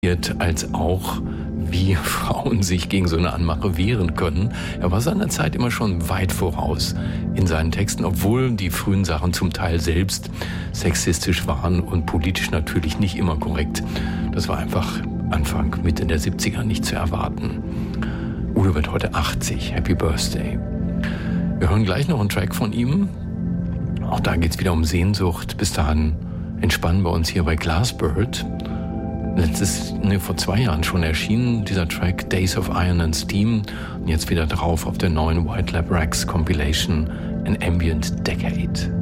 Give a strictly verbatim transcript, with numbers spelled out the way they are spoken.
als auch, wie Frauen sich gegen so eine Anmache wehren können. Er war seiner Zeit immer schon weit voraus in seinen Texten, obwohl die frühen Sachen zum Teil selbst sexistisch waren und politisch natürlich nicht immer korrekt. Das war einfach Anfang, Mitte der siebziger nicht zu erwarten. Udo wird heute achtzig. Happy Birthday. Wir hören gleich noch einen Track von ihm. Auch da geht's wieder um Sehnsucht. Bis dahin entspannen wir uns hier bei Glassbird. Letztes, ne, vor zwei Jahren schon erschienen, dieser Track Days of Iron and Steam. Und jetzt wieder drauf auf der neuen White Lab Rex Compilation An Ambient Decade.